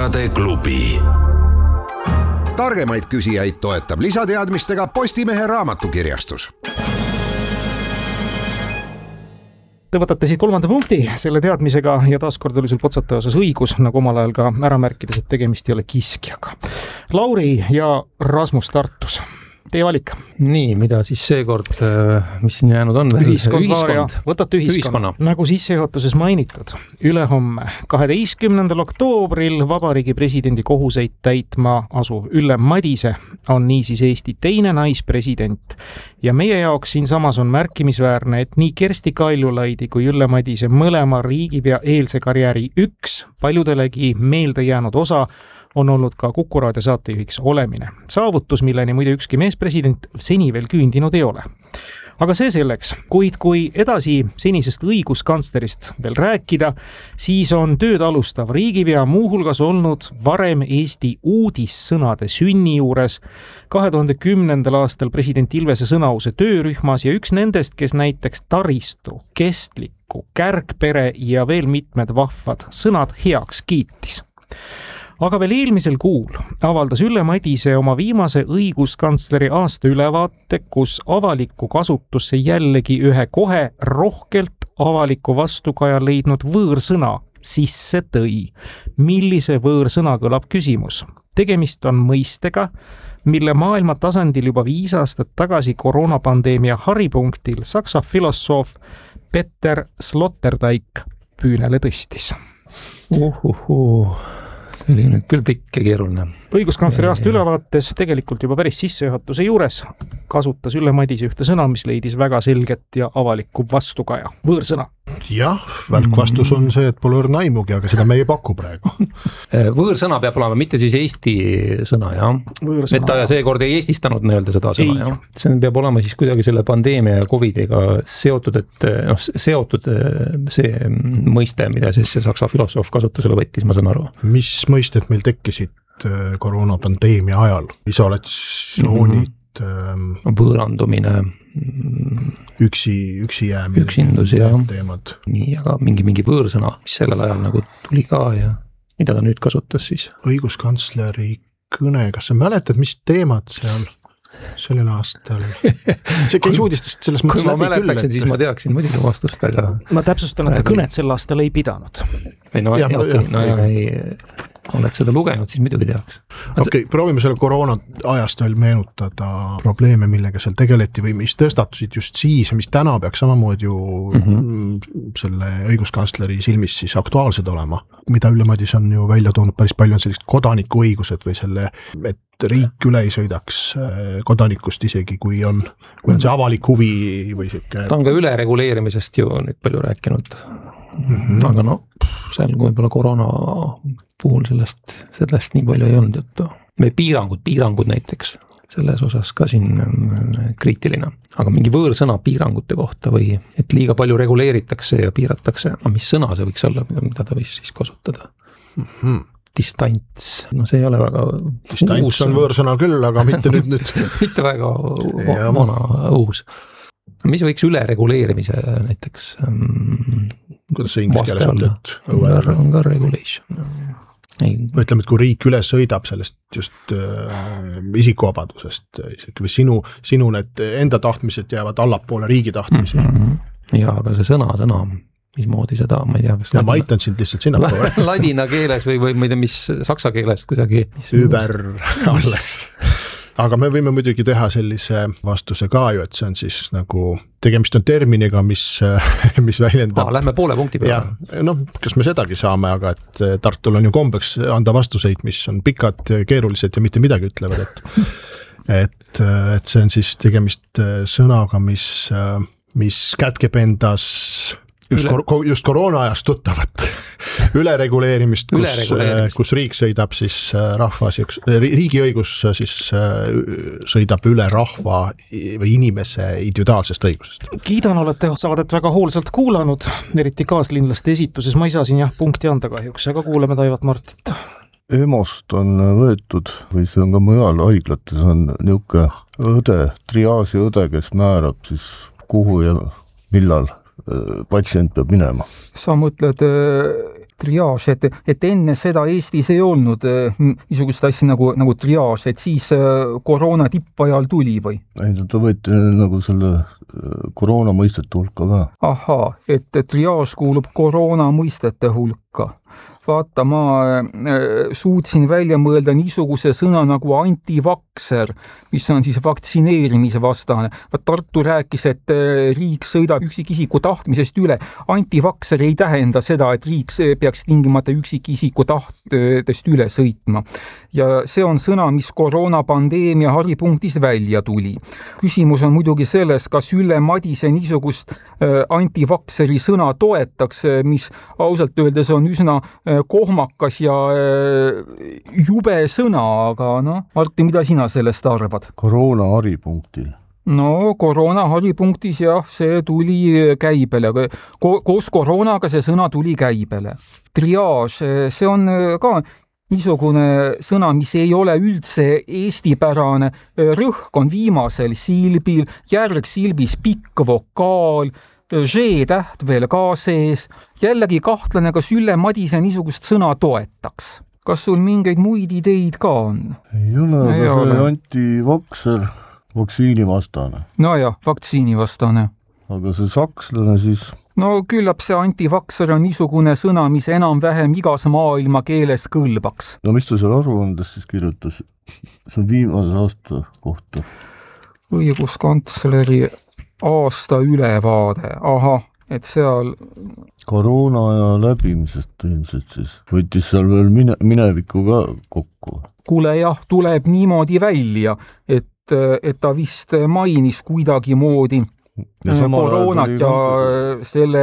Targade klubi. Targemaid küsijaid toetab lisateadmistega Postimehe raamatukirjastus. Te võtate siit 3. punkti selle teadmisega ja taaskord oli sul potsataja osas õigus, nagu omal ajal ka ära märkides, et tegemist ei ole kiskjaga. Lauri ja Rasmus Tartus. Teie valik. Nii, mida siis seekord, mis siin jäänud on? Ühiskond. Võtate ühiskonna. Nagu sissejuhatuses mainitud, ülehomme 12. oktoobril Vabariigi presidendi kohuseid täitma asuv Ülle Madise on niisiis Eesti teine naispresident. Ja meie jaoks siinsamas on märkimisväärne, et nii Kersti Kaljulaidi kui Ülle Madise mõlema riigipea eelse karjääri üks paljudelegi meelde jäänud osa on olnud ka Kuku Raadio saatejuhiks olemine. Saavutus, milleni muide ükski meespresident seni veel küündinud ei ole. Aga see selleks, kuid kui edasi senisest õiguskantslerist veel rääkida, siis on tööd alustav riigipea muuhulgas olnud varem Eesti uudissõnade sünni juures 2010. aastal president Ilvese sõnause töörühmas ja üks nendest, kes näiteks taristu, kestliku, kärgpere ja veel mitmed vahvad sõnad heaks kiitis. Aga veel eelmisel kuul avaldas Ülle Madise oma viimase õiguskantsleri aasta ülevaate, kus avalikku kasutusse jällegi ühe kohe rohkelt avaliku vastukaja leidnud võõrsõna sisse tõi. Millise võõrsõna kõlab küsimus? Tegemist on mõistega, mille maailma tasandil juba 5 aastat tagasi koroonapandeemia haripunktil saksa filosoof Peter Sloterdijk püünele tõstis. See oli nüüd küll pikk ja keeruline. Õiguskantsleri aasta ülevaates tegelikult juba päris sissejuhatuse juures kasutas Ülle Madise ühte sõna, mis leidis väga selget ja avalikku vastukaja. Võõrsõna. Jah, välkvastus on see, et pole õrna aimugi, aga seda me ei paku praegu. Võõrsõna peab olema, mitte siis Eesti sõna, jah? Et ta seekord ei eestistanud nii-öelda seda sõna, jah? See peab olema siis kuidagi selle pandeemia ja COVIDiga seotud, et seotud see mõiste, mida siis see saksa filosoof kasutusele võttis, ma saan aru. Mis mõisted meil tekkisid koroonapandeemia ajal? Isolatsioonid, võõrandumine, üksi jäämine, üksindus ja teemad. Nii, aga mingi võõrsõna, mis sellel ajal nagu tuli ka ja mida ta nüüd kasutas siis? Õiguskantsleri kõne, kas sa mäletad, mis teemad seal sellel aastal? See käis uudistest selles mõttes läbi küll. Kui ma mäletaksin, siis ma teaksin muidugi vastust, aga... Ma täpsustan, et ta kõnet sel aastal ei pidanud. Oleks seda lugenud, siis muidugi teaks. Okei, proovime selle koroona ajast veel meenutada probleeme, millega seal tegeleti või mis tõstatusid just siis ja mis täna peaks samamoodi ju selle õiguskantsleri silmis siis aktuaalsed olema. Mida Ülle Madis on ju välja toonud päris palju on sellist kodanikuõigused või selle, et riik üle ei sõidaks kodanikust isegi, kui on see avalik huvi või siuke... Ta on ka ülereguleerimisest ju nüüd palju rääkinud. Aga seal võib-olla koroona puhul sellest nii palju ei olnud juttu. Või piirangud näiteks, selles osas ka siin kriitiline. Aga mingi võõrsõna piirangute kohta või et liiga palju reguleeritakse ja piiratakse, mis sõna see võiks olla, mida ta võis siis kasutada? Distants, see ei ole väga Distants uus. On võõrsõna küll, aga mitte nüüd. Mitte väga vana uus. Mis võiks ülereguleerimise näiteks? Kuidas see inglise keeles on? On ka regulation. Ütleme, et kui riik üle sõidab sellest just isikuvabadusest või sinu need enda tahtmised jäävad allapoole riigi tahtmisi. Ja, aga see sõna, mismoodi seda, ma ei tea, kas... Ma aitan sind lihtsalt sinna poole. Ladina keeles või ma ei tea, mis saksa keeles kuidagi... Über alles. Aga me võime muidugi teha sellise vastuse ka ju, et see on siis nagu, tegemist on terminiga, mis väljendab... Lähme poole punkti peale. Kas me sedagi saame, aga et Tartul on ju kombeks anda vastuseid, mis on pikad, keerulised ja mitte midagi ütlevad, et see on siis tegemist sõnaga, mis kätkeb endas just koroona ajast tuttavat ülereguleerimist, kus riik sõidab siis riigiõigus siis sõidab üle rahva või inimese individuaalsest õigusest. Kiidan, olete saadet väga hoolsalt kuulanud, eriti kaaslinlaste esituses. Ma ei saa siin punkti anda kahjuks, aga kuuleme Taivat Martit. EMO-st on võetud, või see on ka mujal haiglates, on niuke triaasi õde, kes määrab siis kuhu ja millal patsient peab minema. Sa mõtled triaaž, et enne seda Eestis ei olnud niisugust asja nagu triaaž, et siis koroona tippajal tuli või? Ei, ta võeti nagu selle koroona mõistete hulka ka. Ahaa, et triaaž kuulub koroona mõistete hulka. Vaata, ma suutsin välja mõelda niisuguse sõna nagu antivakser, mis on siis vaktsineerimise vastane. Tartu rääkis, et riik sõidab üksikisiku tahtmisest üle. Antivakser ei tähenda seda, et riik peaks tingimata üksikisiku tahtest üle sõitma. Ja see on sõna, mis koroonapandeemia haripunktis välja tuli. Küsimus on muidugi selles, kas Ülle Madise niisugust antivakseri sõna toetaks, mis ausalt öeldes on üsna kohmakas ja jube sõna, aga Martti, mida sina sellest arvad? Koroona haripunktil. No koroona haripunktis jah, see tuli käibele. Koos koroonaga see sõna tuli käibele. Triaaž, see on ka niisugune sõna, mis ei ole üldse eestipärane. Rõhk on viimasel silbil, järgsilbis pikk vokaal, G-täht veel ka sees. Jällegi kahtlane, kas Ülle Madise niisugust sõna toetaks. Kas sul mingeid muid ideid ka on? Ei ole, aga see antivakser, vaktsiinivastane. No jah, vaktsiinivastane. Aga see sakslane siis? No küllap see antivakser on niisugune sõna, mis enam-vähem igas maailma keeles kõlbaks. No mis ta seal aruandes siis kirjutas? See on viimase aasta kohta. Õiguskantsleri aasta ülevaade. Ahah, et seal koroona aja läbimisest ilmselt siis. Võttis seal veel minevikku ka kokku. Kuule jah, tuleb niimoodi välja, et ta vist mainis kuidagi moodi koroonat ja selle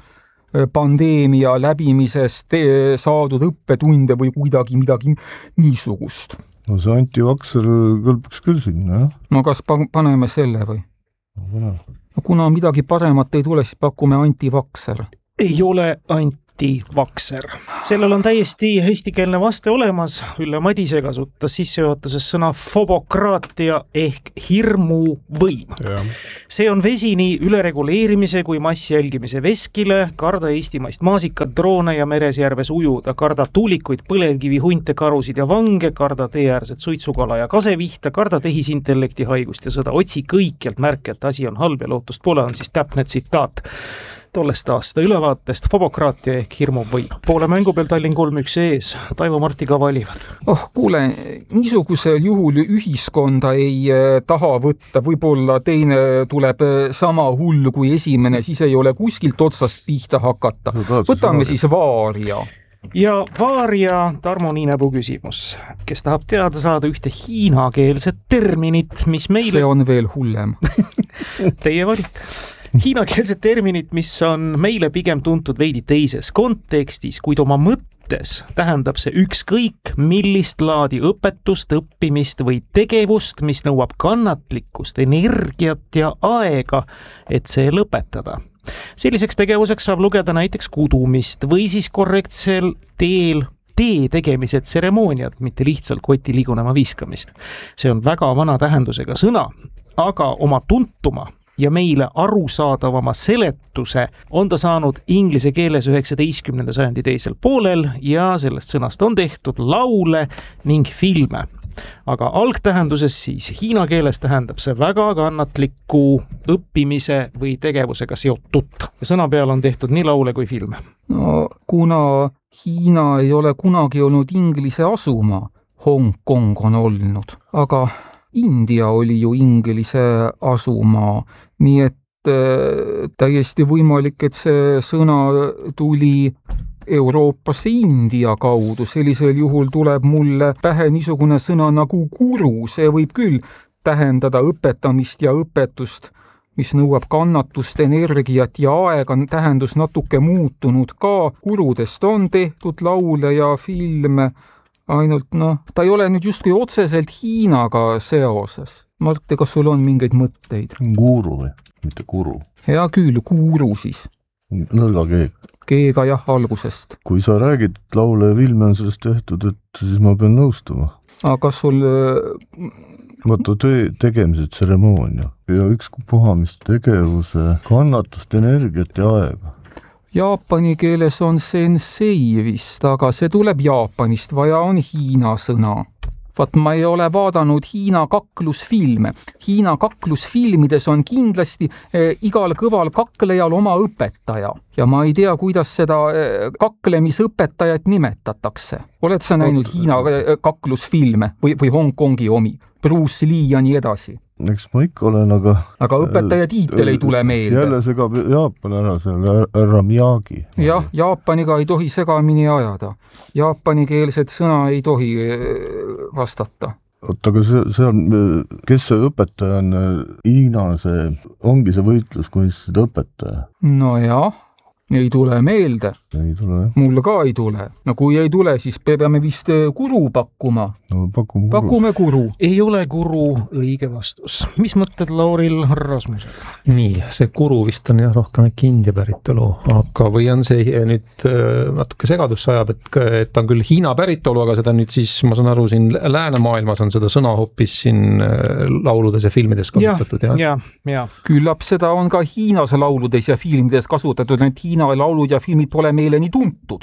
pandeemia läbimisest saadud õppetunde või kuidagi midagi niisugust. No see antivakser kõlbaks küll sinna, jah? No kas paneme selle või? No, kuna midagi paremat ei tule, siis pakume antivakser. Ei ole antivakser. Sellel on täiesti eestikeelne vaste olemas. Ülle Madise kasutas sissejuhatuses sõna fobokraatia ehk hirmuvõim. See on vesi nii ülereguleerimise kui massjälgimise veskile, karda eestimaist maasikat, droone ja meresjärves ujuda, karda tuulikuid, põlevkivi, hunte, karusid ja vange, karda teeäärset suitsukala ja kasevihta, karda tehisintellekti haigust ja sõda. Otsi kõikjalt märke, et asi on halb ja lootust pole, on siis täpne tsitaat tollest aasta ülevaatest fobokraatia ehk hirmuvõim. Poole mängu peal Tallinn 3-1 ees. Taivo Marti ka valivad. Kuule, niisugusel juhul ühiskonda ei taha võtta. Võib-olla teine tuleb sama hull kui esimene, siis ei ole kuskilt otsast pihta hakata. Võtame siis Vaaria. Ja Vaaria Tarmo Niinepuu küsimus, kes tahab teada saada ühte hiinakeelset terminit, mis meile... See on veel hullem. Teie valik. Hiinakeelset terminit, mis on meile pigem tuntud veidi teises kontekstis, kuid oma mõttes tähendab see ükskõik millist laadi õpetust, õppimist või tegevust, mis nõuab kannatlikkust, energiat ja aega, et see lõpetada. Selliseks tegevuseks saab lugeda näiteks kudumist või siis korrektsel teel tee tegemise tseremooniat, mitte lihtsalt koti ligunema viskamist. See on väga vana tähendusega sõna, aga oma tuntuma ja meile arusaadavama seletuse on ta saanud inglise keeles 19. sajandi teisel poolel ja sellest sõnast on tehtud laule ning filme. Aga algtähenduses siis hiina keeles tähendab see väga kannatliku õppimise või tegevusega seotut. Ja sõna peal on tehtud nii laule kui filme. No, kuna Hiina ei ole kunagi olnud Inglise asuma, Hongkong on olnud, aga India oli ju Inglise asumaa, nii et täiesti võimalik, et see sõna tuli Euroopasse India kaudu. Sellisel juhul tuleb mulle pähe niisugune sõna nagu guru. See võib küll tähendada õpetamist ja õpetust, mis nõuab kannatust, energiat ja aega. Tähendus natuke muutunud ka. Gurudest on tehtud laule ja filme. Ainult ta ei ole nüüd justkui otseselt Hiinaga seoses. Martti, kas sul on mingeid mõtteid? Guru või? Mitte guru. Hea küll, guru siis. Nõrga keeg. Keega jah, algusest. Kui sa räägid laule ja filme on sellest tehtud, et siis ma pean nõustuma. Aga kas sul... Vaata tegemise tseremoonia ja üks puhamistegevuse kannatust, energiat ja aega. Jaapani keeles on sensei vist, aga see tuleb Jaapanist, vaja on Hiina sõna. Vaat ma ei ole vaadanud Hiina kaklusfilme. Hiina kaklusfilmides on kindlasti igal kõval kaklejal oma õpetaja. Ja ma ei tea, kuidas seda kaklemisõpetajat nimetatakse. Oled sa näinud Hiina kaklusfilme või Hongkongi omi? Bruce Lee ja nii edasi. Eks ma ikka olen, aga õpetaja tiitel ei tule meelde. Jälle segab Jaapan ära selle härra Miyagi. Jah, Jaapaniga ei tohi segamini ajada. Jaapanikeelset sõna ei tohi vastata. Oota, aga see on, kes see õpetaja on? Hiina see, ongi see võitluskunstide õpetaja? No jah. Ei tule meelde. Ei tule. Mul ka ei tule. No kui ei tule, siis peame vist kuru pakkuma. No, pakume kuru. Ei ole kuru õige vastus. Mis mõtted Lauril Rasmusega? Nii, see kuru vist on jah rohkem India päritolu, aga või on see nüüd natuke segadus sajab, et ta on küll Hiina päritolu, aga seda nüüd siis, ma saan aru, siin läänemaailmas on seda sõna hoopis siin lauludes ja filmides kasutatud. Ja. Küllap seda on ka Hiinas lauludes ja filmides kasutatud, et Hiina laulud ja filmid pole meile nii tuntud.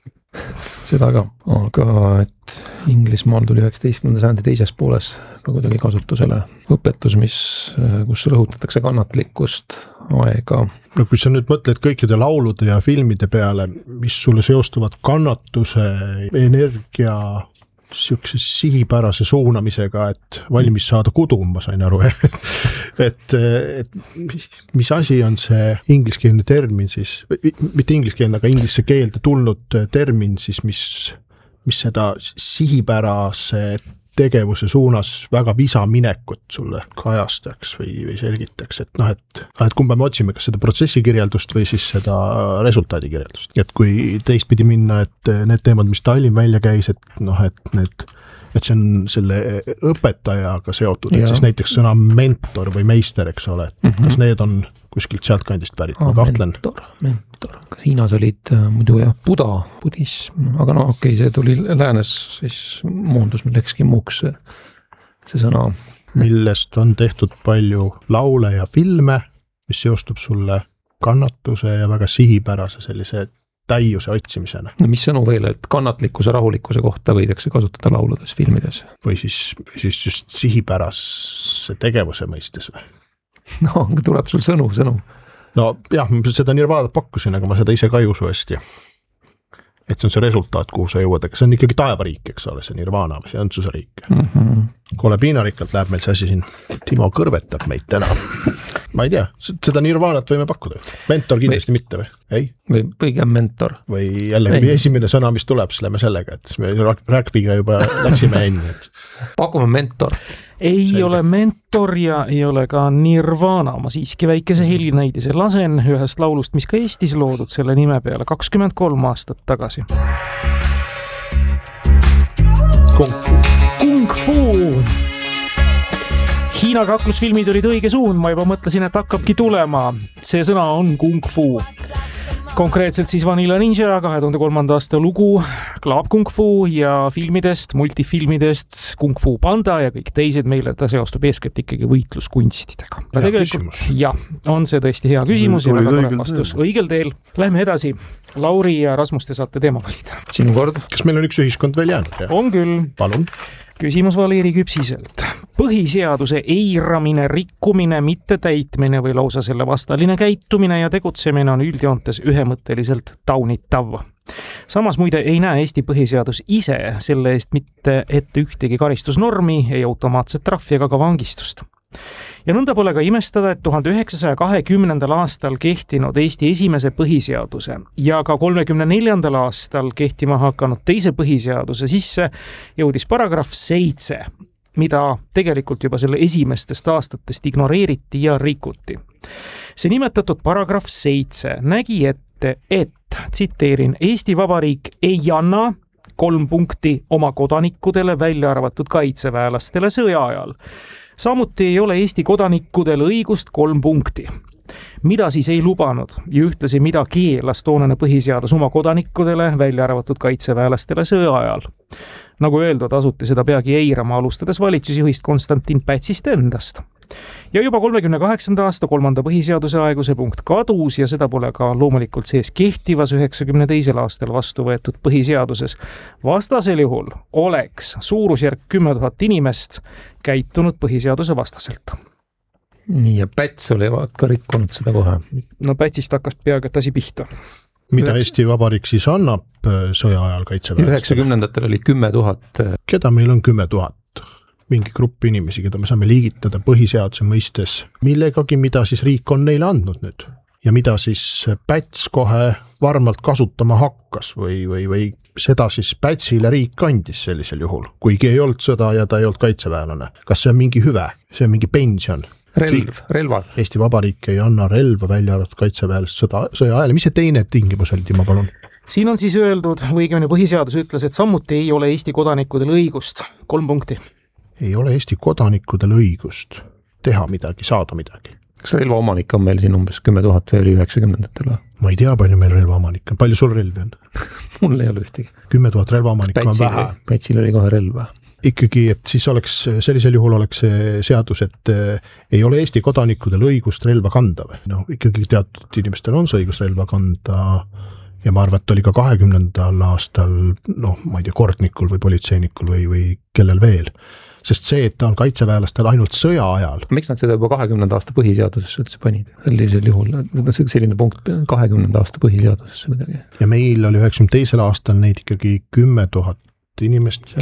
Seda ka, aga et Inglismaal tuli 19. sajandi teises pooles ka kuidagi kasutusele õpetus, kus rõhutatakse kannatlikkust, aega. No kui sa nüüd mõtled kõikide laulude ja filmide peale, mis sulle seostuvad kannatuse, energia, siukse sihipärase suunamisega, et valmis saada kudum, ma sain aru. et mis asi on see ingliskeelne termin siis, mitte ingliskeelne, aga inglise keelde tulnud termin siis, mis seda sihipärase tegevuse suunas väga visa minekut sulle kajastaks või selgitaks, et kumba me otsime, kas seda protsessi kirjeldust või siis seda resultaadi kirjeldust. Et kui teistpidi minna, et need teemad, mis Tallinn välja käis, et see on selle õpetajaga seotud, et siis näiteks sõna mentor või meister, eks ole, et kas need on kuskilt sealt kandist pärit, ma kahtlen. Mentor. Kas Hiinas olid muidu Buda, budism, aga no okei, see tuli läänes, siis moondus millekski muuks see sõna. Millest on tehtud palju laule ja filme, mis seostub sulle kannatuse ja väga sihipärase sellise täiuse otsimisena. No mis sõnu veel, et kannatlikkuse, rahulikkuse kohta võidakse kasutada lauludes, filmides? Või siis just sihipärase tegevuse mõistes või? No, tuleb sul sõnu. No jah, ma seda Nirvanat pakkusin, aga ma seda ise ka ei usu hästi. Et see on see resultaat, kuhu sa jõuad, aga see on ikkagi taevariik, eks ole, see Nirvana või see õndsusariik. Kole piinarikkalt läheb meil see asi siin. Timo kõrvetab meid täna. Ma ei tea, seda Nirvanat võime pakkuda. Mentor kindlasti mitte või? Ei? Või pigem mentor. Või jällegi esimene sõna, mis tuleb, siis lähme sellega, et me rugbyga juba läksime enne. Pakume mentor. Ei ole mentor ja ei ole ka Nirvana. Ma siiski väikese helinäidise lasen ühest laulust, mis ka Eestis loodud selle nime peale 23 aastat tagasi. Kung Fu. Hiina kaklusfilmid olid õige suund, ma juba mõtlesin, et hakkabki tulema. See sõna on Kung Fu. Konkreetselt siis Vanilla Ninja 2003. aasta lugu, Club Kung Fu ja filmidest, multifilmidest Kung Fu Panda ja kõik teised meile ta seostub eeskätt ikkagi võitluskunstidega. Ja tegelikult, on see tõesti hea küsimus ja väga tore vastus. Õigel teel. Lähme edasi. Lauri ja Rasmus, te saate teema valida. Sinu kord. Kas meil on üks ühiskond veel jäänud? On küll. Palun. Küsimus Valeri Küpsiselt. Põhiseaduse eiramine, rikkumine, mitte täitmine või lausa selle vastaline käitumine ja tegutsemine on üldjoontes ühemõtteliselt taunitav. Samas muide ei näe Eesti põhiseadus ise selle eest mitte ette ühtegi karistusnormi, ei automaatset trahvi ega ka vangistust. Ja nõnda pole ka imestada, et 1920. aastal kehtinud Eesti esimese põhiseaduse ja ka 34. aastal kehtima hakanud teise põhiseaduse sisse jõudis paragrahv 7, mida tegelikult juba selle esimestest aastatest ignoreeriti ja rikuti. See nimetatud paragrahv 7 nägi ette, et, tsiteerin, Eesti Vabariik ei anna 3 punkti oma kodanikudele, välja arvatud kaitseväelastele sõja ajal. Samuti ei ole Eesti kodanikudel õigust 3 punkti. Mida siis ei lubanud ja ühtlasi mida keelas toonane põhiseadus oma kodanikudele, välja arvatud kaitseväelastele sõja ajal. Nagu öeldud, asuti seda peagi eirama, alustades valitsusjuhist Konstantin Pätsist endast. Ja juba 38. aasta 3. põhiseaduse aegu see punkt kadus ja seda pole ka loomulikult sees kehtivas 92. aastal vastu võetud põhiseaduses. Vastasel juhul oleks suurusjärk 10 000 inimest käitunud põhiseaduse vastaselt. Nii ja Päts oli ka rikkunud seda kohe. No Pätsist hakkas peaaegu et asi pihta. Mida Eesti Vabariik siis annab sõja ajal kaitseväelastele? 90-ndatel oli 10 000. Keda meil on 10 000? Mingi grupp inimesi, keda me saame liigitada põhiseaduse mõistes millegagi, mida siis riik on neile andnud nüüd. Ja mida siis Päts kohe varmalt kasutama hakkas või seda siis Pätsile riik andis sellisel juhul, kuigi ei olnud sõda ja ta ei olnud kaitseväelane. Kas see on mingi hüve? See on mingi pension? Relvad. Eesti Vabariik ei anna relva välja arvatud kaitseväelast sõja ajal. Mis see teine tingimus oli, ma palun? Siin on siis öeldud, või õigemini põhiseadus ütles, et samuti ei ole Eesti kodanikudel õigust. 3 punkti. Ei ole Eesti kodanikudel õigust teha midagi, saada midagi. Kas relvaomanik on meil siin umbes 10 000 või oli 90-ndatel? Ma ei tea, palju meil relvaomanik on. Palju sul relvi on? Mul ei ole ühtegi. 10 000 relvaomanik on vähe. Pätsil oli kohe relva. Ikkagi, et siis oleks, sellisel juhul oleks see seadus, et ei ole Eesti kodanikudel õigust relva kanda või? No ikkagi teatud inimestel on see õigus relva kanda ja ma arvan, et oli ka 20. aastal, ma ei tea, kordnikul või politseinikul või kellel veel. Sest see, et ta on kaitseväelastel ainult sõja ajal. Miks nad seda juba 20. aasta põhiseadusesse üldse panid? Sellisel juhul, selline punkt 20. aasta põhiseadusesse midagi. Ja meil oli 92. aastal neid ikkagi 10 000 inimest,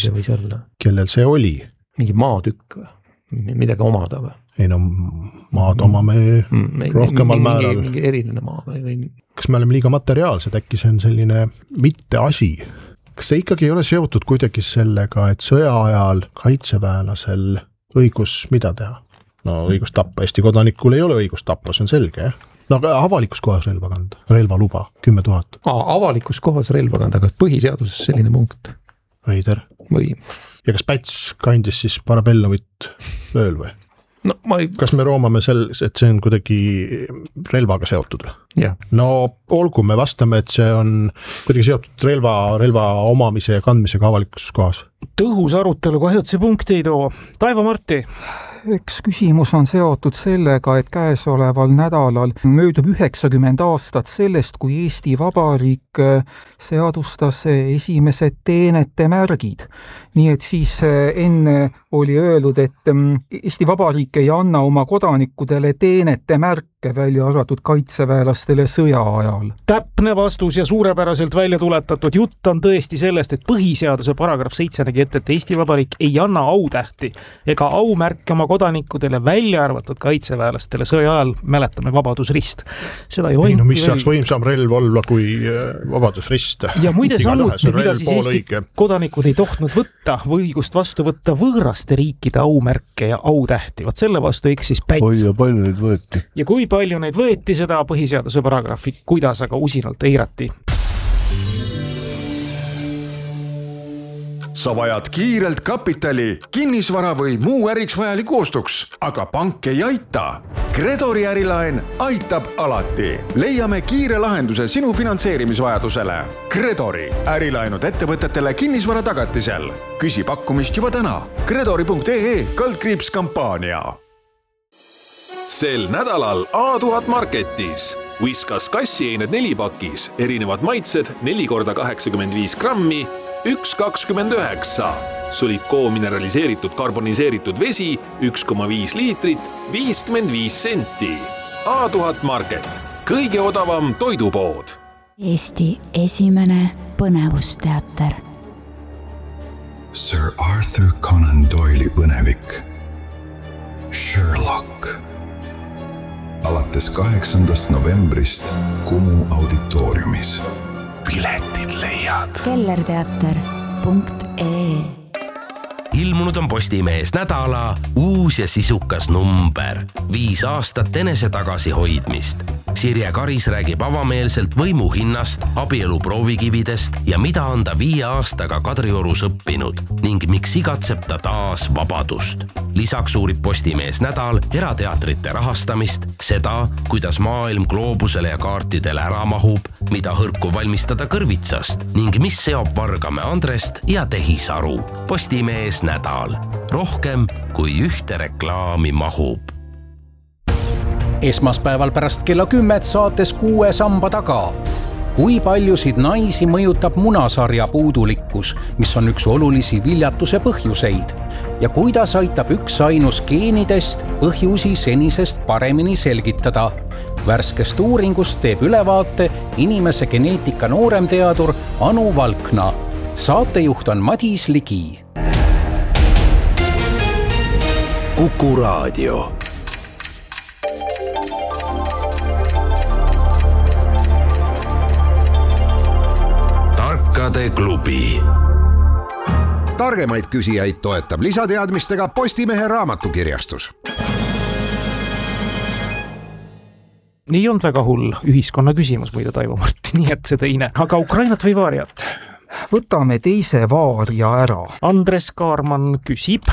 kellel see oli. Mingi maatükk või? Midagi omada või? Ei maad omame rohkemal määral. Mingi eriline maa või? Kas me oleme liiga materiaalsed, äkki see on selline mitte asi? Kas see ikkagi ei ole seotud kuidagi sellega, et sõja ajal kaitseväelasel õigus mida teha? Õigus tappa. Eesti kodanikul ei ole õigus tappa, see on selge, jah? Aga avalikus kohas relva kanda, relvaluba, 10 000. Avalikus kohas relva kanda, aga põhiseaduses selline punkt. Veider. Või. Ja kas Päts kandis siis parabellumit ööl või? Kas me roomame et see on kuidagi relvaga seotud või? Yeah. No olgu, me vastame, et see on kuidagi seotud relva omamise ja kandmisega avalikus kohas. Tõhus arutelu, kahjud see punkti ei too. Taivo Marti. Eks küsimus on seotud sellega, et käesoleval nädalal möödub 90 aastat sellest, kui Eesti Vabariik seadustas esimesed teenete märgid. Nii et siis enne oli öeldud, et Eesti Vabariik ei anna oma kodanikudele teenete märke, välja arvatud kaitseväelastele sõja ajal. Täpne vastus ja suurepäraselt välja tuletatud jutt on tõesti sellest, et põhiseaduse paragrahv 7 nägi ette, et Eesti Vabariik ei anna autähti ega aumärke oma kodanikudele välja arvatud kaitseväelastele sõja ajal, mäletame Vabadusrist. Seda ju mis saaks võimsam relv olla kui Vabadusrist? Ja muide samuti, mida siis Eesti kodanikud ei tohtnud võtta või õigust vastu võtta võõraste riikide aumärke ja autähti. Vaat selle vastu eksis Päts. Ja palju neid võeti? Ja kui palju neid võeti, seda põhiseaduse paragrahvi, kuidas aga usinalt eirati. Sa vajad kiirelt kapitali, kinnisvara või muu äriks vajaliku ostuks, aga pank ei aita. Gredori ärilaen aitab alati. Leiame kiire lahenduse sinu finantseerimisvajadusele. Gredori ärilaenud ettevõtetele kinnisvara tagatisel. Küsi pakkumist juba täna. Gredori.ee/kampaania. Sel nädalal A1000 Marketis. Whiskas kassieined 4-pakis, erinevad maitsed 4x85 grammi, 1,29. Solikoo mineraliseeritud karboniseeritud vesi 1,5 liitrit, 55 senti. A1000 Market, kõige odavam toidupood. Eesti esimene põnevusteater. Sir Arthur Conan Doyle'i põnevik. Sherlock. Alates 8. novembrist Kumu auditooriumis. Piletid leiad. kellerteater.ee. Ilmunud on Postimehes nädala uus ja sisukas number. 5 aastat enese tagasihoidmist. Sirje Karis räägib avameelselt võimu hinnast, abielu proovikividest ja mida on ta 5 aastaga Kadriorus õppinud ning miks igatseb ta taas vabadust. Lisaks uurib Postimees nädal erateatrite rahastamist, seda, kuidas maailm gloobusele ja kaartidele ära mahub, mida hõrku valmistada kõrvitsast ning mis seob Vargamäe Andrest ja Tehisaru. Postimees nädal. Rohkem kui ühte reklaami mahub. Esmaspäeval pärast kella 10 saates 6 samba taga. Kui paljusid naisi mõjutab munasarja puudulikkus, mis on üks olulisi viljatuse põhjuseid? Ja kuidas aitab üks ainus geenidest põhjusi senisest paremini selgitada? Värskest uuringust teeb ülevaate inimese geneetika nooremteadur Anu Valkna. Saatejuht on Madis Ligi. Kuku Raadio. Tarkade klubi. Targemaid küsijaid toetab lisateadmistega Postimehe raamatukirjastus. Nii on väga hull ühiskonna küsimus muide, Taivo Martti, nii et see teine. Aga Ukrainat või Vaariat? Võtame teise Vaaria ära. Andres Kaarman küsib.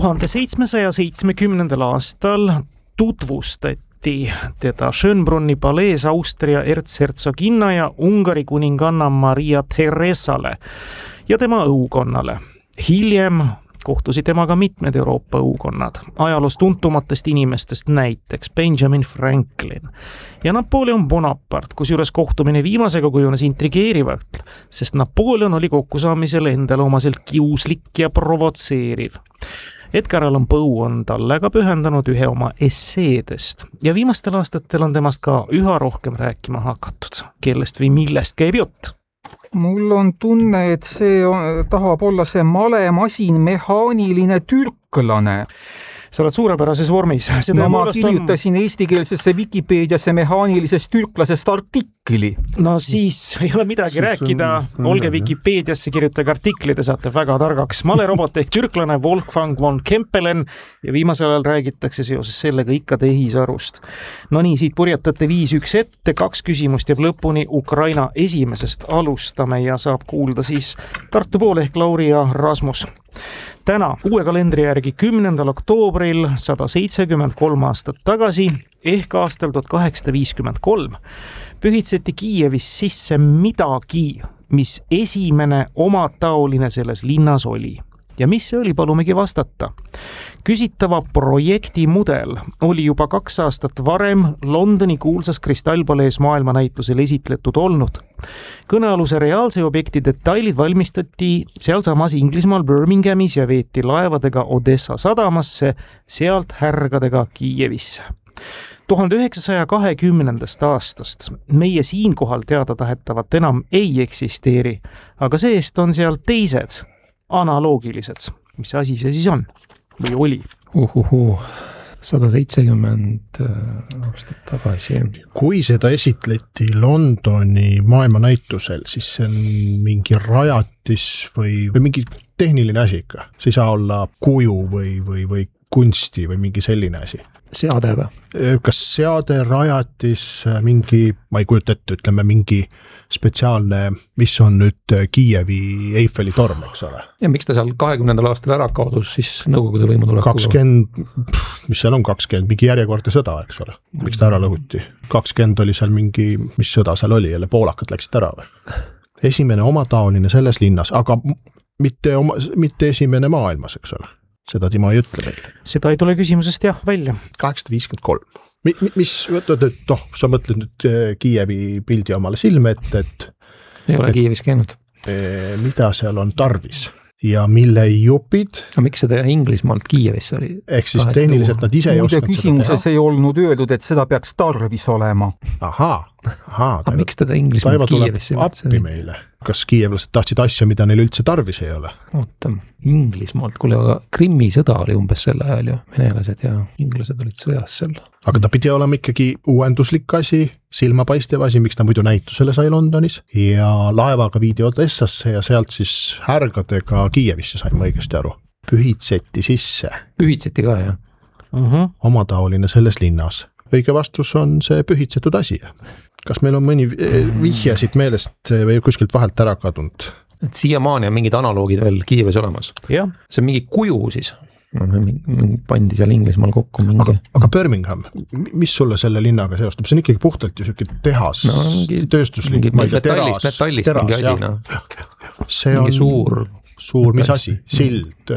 1770. aastal tutvustati teda Schönbrunni palees Austria ertshertsoginna ja Ungari kuninganna Maria Theresale ja tema õukonnale. Hiljem kohtusi temaga mitmed Euroopa õukonnad, ajaloos tuntumatest inimestest näiteks Benjamin Franklin ja Napoleon Bonaparte, kusjuures kohtumine viimasega kujunes intrigeerivalt, sest Napoleon oli kokkusaamisel endale omaselt kiuslik ja provotseeriv. Edgar Allan Poe on talle ka pühendanud ühe oma esseedest ja viimastel aastatel on temast ka üha rohkem rääkima hakatud, kellest või millest käib jutt. Mul on tunne, et see tahab olla see malemasin mehaaniline türklane. Sa oled suurepärases vormis. No ma kirjutasin eestikeelsesse Wikipeediasse mehaanilisest türklasest artikli. No siis ei ole midagi rääkida. Olge Wikipeediasse, kirjutage artiklid ja saate väga targaks. Malerobot ehk türklane Wolfgang von Kempelen ja viimasel ajal räägitakse seoses sellega ikka tehisarust. No nii, siit purjetate 5-1 ette, 2 küsimust jääb lõpuni Ukraina esimesest alustame ja saab kuulda siis Tartu pool ehk Lauri ja Rasmus. Täna, uue kalendri järgi 10. oktoobril 173 aastat tagasi ehk aastal 1853 pühitseti Kiievis sisse midagi, mis esimene omataoline selles linnas oli. Ja mis see oli, palumegi vastata. Küsitava projekti mudel oli juba 2 aastat varem Londoni kuulsas kristallpalees maailmanäitlusel esitletud olnud. Kõnealuse reaalse objekti detailid valmistati sealsamas Inglismaal Birminghamis ja veeti laevadega Odessa sadamasse, sealt härgadega Kiievisse. 1920. aastast meie siinkohal teada tahetavat enam ei eksisteeri, aga seest on seal teised analoogilised. Mis asi see siis on? Või oli? 170 aastat tagasi. Kui seda esitleti Londoni maailmanäitusel, siis see on mingi rajatis või mingi tehniline asi ikka. See ei saa olla kuju või kunsti või mingi selline asi. Seade või? Kas seade, rajatis, mingi, ma ei kujuta ette, ütleme mingi spetsiaalne, mis on nüüd Kiievi Eiffeli torm, eks ole. Ja miks ta seal 20. aastal ära kaodus siis Nõukogude võimu tuleku? 20, mis seal on 20, mingi järjekordne sõda, eks ole. Miks ta ära lõhuti? 20 oli seal mingi, mis sõda seal oli, jälle poolakad läksid ära või? Esimene omataoline selles linnas, aga mitte esimene maailmas, eks ole. Seda tema ei ütle meil. Seda ei tule küsimusest jah välja. 853. Mis, sa mõtled nüüd Kiievi pildi omale silme ette, et ei ole Kiievis käinud. Mida seal on tarvis ja mille jupid. No miks seda Inglismaalt Kiievisse oli? Ehk siis tehniliselt nad ise ei osanud seda teha. Küsimuses ei olnud öeldud, et seda peaks tarvis olema. Aga miks teda Inglismaalt Kiievisse? Appi meile. Kas kiievlased tahtsid asja, mida neil üldse tarvis ei ole? Oota, Inglismaalt, kuule, aga Krimmi sõda oli umbes selle ajal ju. Venelased ja inglased olid sõjas seal. Aga ta pidi olema ikkagi uuenduslik asi, silmapaistev asi, miks ta muidu näitusele sai Londonis ja laevaga viidi Odessasse ja sealt siis härgadega Kiievisse saime õigesti aru. Pühitseti sisse. Pühitseti ka, jah. Omataoline selles linnas. õige vastus on see pühitsetud asi. Kas meil on mõni vihje siit meelest või kuskilt vahelt ära kadunud? Et siiamaani on mingid analoogid veel Kiievis olemas. Ja. See on mingi kuju siis. Pandi seal Inglismaal kokku mingi. Aga Birmingham, mis sulle selle linnaga seostub? See on ikkagi puhtalt ju selline tehas, tööstuslik, metallist mingi asi. No. See on suur mis asi? Sild,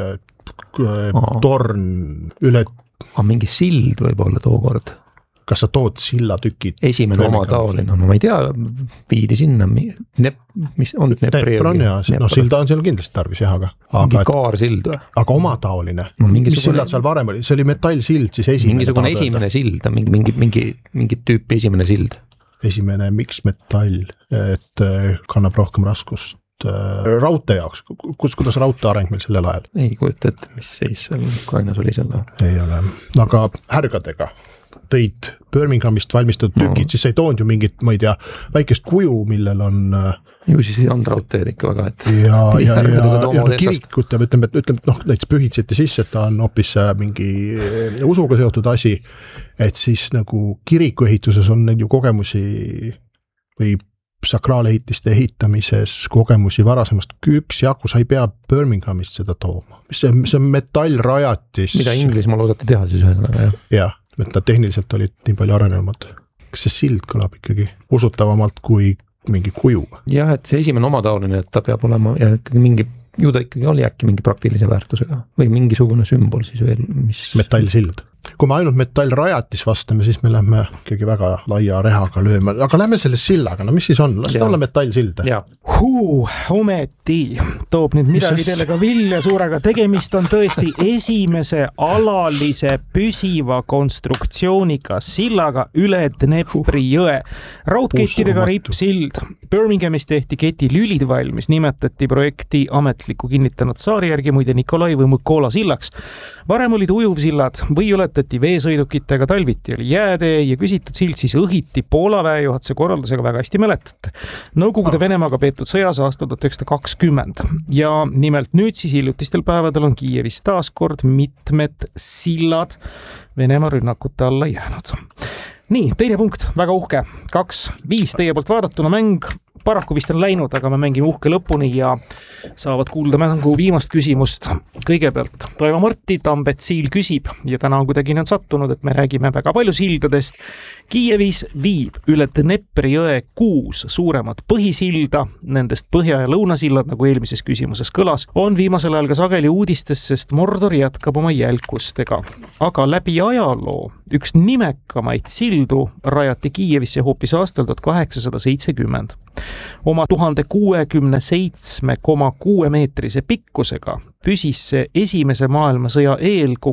torn, üle... mingi sild võib olla tookord. Kas sa tood sillatükid? Esimene oma taoline, no ma ei tea, viidi sinna, mis on Dnepri? No silda on seal kindlasti tarvis jah, mingi kaarsild või? Aga oma taoline, mis sillad seal varem oli? See oli metallsild, siis esimene. Mingisugune esimene sild, mingi tüüpi esimene sild. Esimene, miks metall, et kannab rohkem raskust raudtee jaoks, kuidas raudtee areng meil sellel ajal? Ei kujuta ette, mis seis seal Ukrainas oli selle? Ei ole, aga härgadega tõid Birminghamist valmistatud tükid, siis sa ei toonud ju mingit, ma ei tea, väikest kuju, millel on ju siis on raudteed ikka väga, et ja kirikut ja ütleme, näiteks pühitseti sisse, et ta on hoopis mingi usuga seotud asi, et siis nagu kirikuehituses on neid ju kogemusi või sakraalehitiste ehitamises kogemusi varasemast üksjagu, sa ei pea Birminghamist seda tooma. See on metallrajatis. Mida Inglismaal osati teha siis ühesõnaga, jah? Jah, et nad tehniliselt olid nii palju arenenumad. Kas see sild kõlab ikkagi usutavamalt kui mingi kuju? Jah, et see esimene omataoline, et ta peab olema ja ikkagi mingi, ju ta ikkagi oli äkki mingi praktilise väärtusega või mingisugune sümbol siis veel, mis... Metallsild. Kui me ainult metallrajatis vastame, siis me lähme ikkagi väga laia rehaga lööma, aga lähme selle sillaga, no mis siis on? Las ta olla metallsild. Ometi toob nüüd midagi teile ka Vilja Suurega. Tegemist on tõesti esimese alalise püsiva konstruktsiooniga sillaga üle Dnepri jõe. Raudkettidega rippsild. Birminghamis tehti keti lülid valmis, nimetati projekti ametliku kinnitanud saari järgi muide Nikolai või Mõkola sillaks. Varem olid ujuvsillad või ületati veesõidukitega, talviti oli jäätee ja küsitud sild siis õhiti Poola väejuhatuse korraldusega, väga hästi mäletate. Nõukogude Venemaaga peetud sõjas aastal 1920 ja nimelt nüüd siis hiljutistel päevadel on Kiievis taaskord mitmed sillad Venemaa rünnakute alla jäänud. Nii, teine punkt, väga uhke. 2-5 teie poolt vaadatuna mäng. Paraku vist on läinud, aga me mängime uhke lõpuni ja saavad kuulda mängu viimast küsimust. Kõigepealt Toivo Martti, Tambet Siil küsib ja täna on kuidagi nüüd sattunud, et me räägime väga palju sildadest. Kiievis viib üle Dnepri jõe 6 suuremat põhisilda, nendest põhja- ja lõunasillad, nagu eelmises küsimuses kõlas, on viimasel ajal ka sageli uudistes, sest Mordor jätkab oma jälkustega. Aga läbi ajaloo üks nimekamaid sildu rajati Kiievisse hoopis aastal 1870. Oma 1067,6 meetrise pikkusega püsis see esimese maailmasõja eel